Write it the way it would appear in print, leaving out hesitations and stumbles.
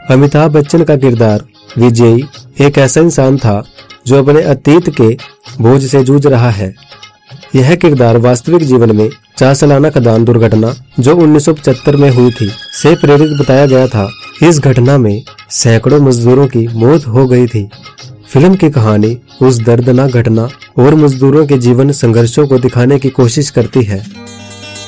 अमिताभ बच्चन का किरदार विजयी एक ऐसा इंसान था जो अपने अतीत के बोझ से जूझ रहा है। यह किरदार वास्तविक जीवन में 4 सालाना खदान दुर्घटना जो 1975 में हुई थी से प्रेरित बताया गया था। इस घटना में सैकड़ों मजदूरों की मौत हो गई थी। फिल्म की कहानी उस दर्दनाक घटना और मजदूरों के जीवन संघर्षों को दिखाने की कोशिश करती है।